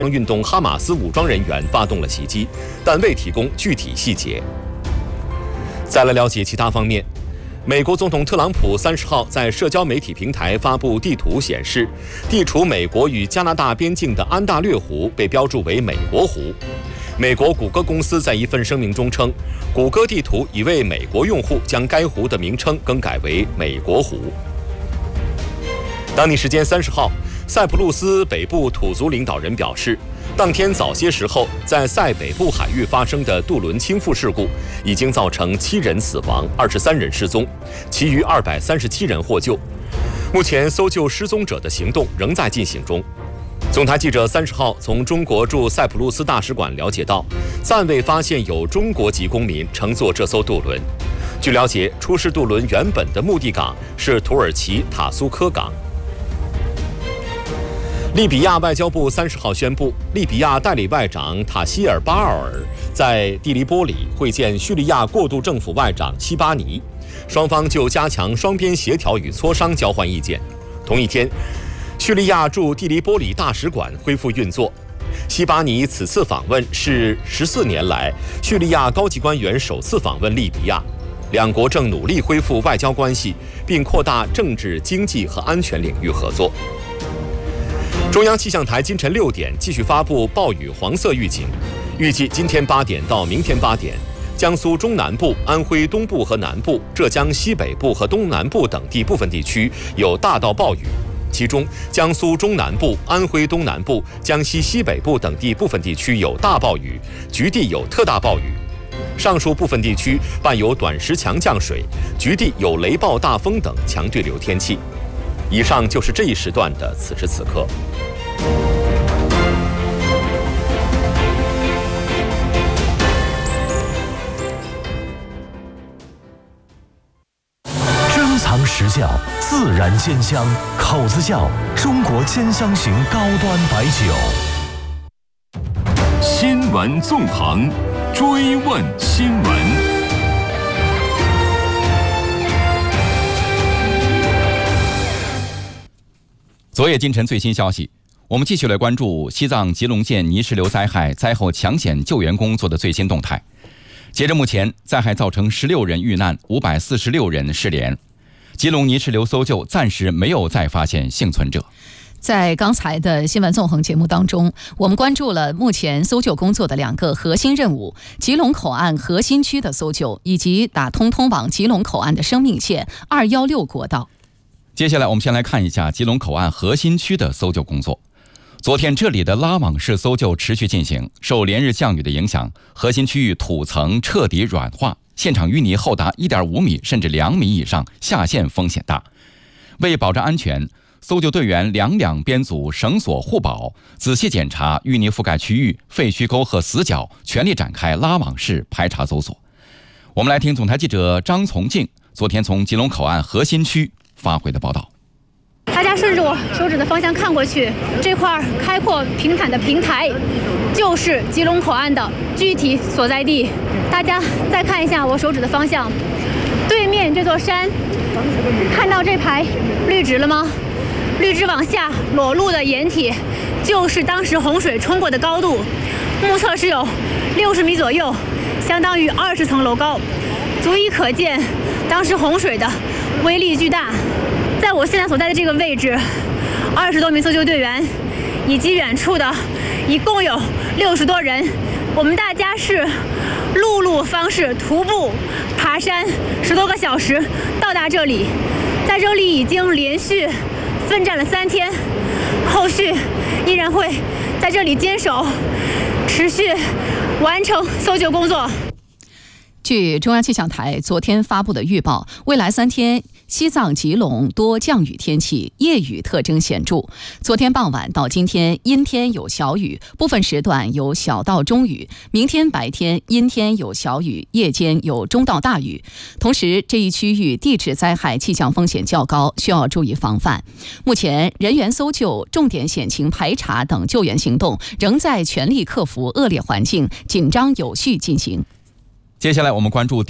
运动哈马斯武装人员发动了袭击，但未提供具体细节。再来了解其他方面。美国总统特朗普30号在社交媒体平台发布地图，显示地处美国与加拿大边境的安大略湖被标注为美国湖。美国谷歌公司在一份声明中称，谷歌地图已为美国用户将该湖的名称更改为美国湖。当地时间30号，塞浦路斯北部土族领导人表示，当天早些时候在塞北部海域发生的渡轮倾覆事故已经造成7人死亡，23人失踪，其余237人获救。目前搜救失踪者的行动仍在进行中。总台记者30号从中国驻塞浦路斯大使馆了解到，暂未发现有中国籍公民乘坐这艘渡轮。据了解，出事渡轮原本的目的港是土耳其塔苏科港。利比亚外交部30号宣布，利比亚代理外长塔希尔巴奥尔在蒂利波里会见叙利亚过渡政府外长西巴尼，双方就加强双边协调与磋商交换意见。同一天，叙利亚驻蒂利波里大使馆恢复运作。西巴尼此次访问是14年来叙利亚高级官员首次访问利比亚，两国正努力恢复外交关系，并扩大政治、经济和安全领域合作。中央气象台今晨6点继续发布暴雨黄色预警，预计今天8点到明天8点，江苏中南部、安徽东部和南部、浙江西北部和东南部等地部分地区有大到暴雨，其中江苏中南部、安徽东南部、江西西北部等地部分地区有大暴雨，局地有特大暴雨。上述部分地区伴有短时强降水，局地有雷暴大风等强对流天气。以上就是这一时段的此时此刻。 珍藏实窖，自然鲜香，口子窖，中国鲜香型高端白酒。 新闻纵横，追问新闻。 昨夜今晨最新消息，我们继续来关注西藏吉隆县泥石流灾害灾后抢险救援工作的最新动态。截至目前，灾害造成16人遇难，546人失联。吉隆泥石流搜救暂时没有再发现幸存者。 在刚才的新闻纵横节目当中，我们关注了目前搜救工作的2个核心任务：吉隆口岸核心区的搜救，以及打通通往吉隆口岸的生命线216国道。 接下来我们先来看一下吉隆口岸核心区的搜救工作。昨天这里的拉网式搜救持续进行，受连日降雨的影响，核心区域土层彻底软化，现场淤泥厚达1.5米甚至2米以上，下陷风险大。为保障安全，搜救队员两编组绳索护保，仔细检查淤泥覆盖区域、废墟沟和死角，全力展开拉网式排查搜索。我们来听总台记者张从静昨天从吉隆口岸核心区发回的报道。 大家顺着我手指的方向看过去，这块开阔平坦的平台就是吉隆口岸的具体所在地。大家再看一下我手指的方向，对面这座山，看到这排绿植了吗？绿植往下裸露的掩体就是当时洪水冲过的高度，目测是有60米左右，相当于20层楼高，足以可见当时洪水的威力巨大。在我现在所在的这个位置，20多名搜救队员以及远处的一共有60多人，我们大家是陆路方式徒步爬山10多个小时到达这里，在这里已经连续奋战了3天，后续依然会在这里坚守，持续完成搜救工作。 据中央气象台昨天发布的预报，未来3天西藏吉隆多降雨天气，夜雨特征显著。昨天傍晚到今天阴天有小雨，部分时段有小到中雨。明天白天阴天有小雨，夜间有中到大雨。同时，这一区域地质灾害气象风险较高，需要注意防范。目前，人员搜救、重点险情排查等救援行动仍在全力克服恶劣环境，紧张有序进行。 接下来我们关注